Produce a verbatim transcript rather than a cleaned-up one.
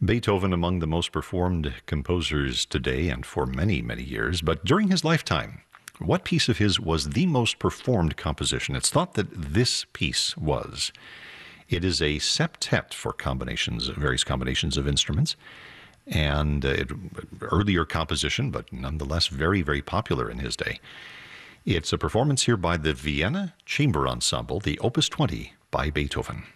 Beethoven among the most performed composers today and for many, many years, but during his lifetime, what piece of his was the most performed composition? It's thought that this piece was. It is a septet for combinations, various combinations of instruments, and uh, it, earlier composition, but nonetheless very, very popular in his day. It's a performance here by the Vienna Chamber Ensemble, the Opus twenty by Beethoven.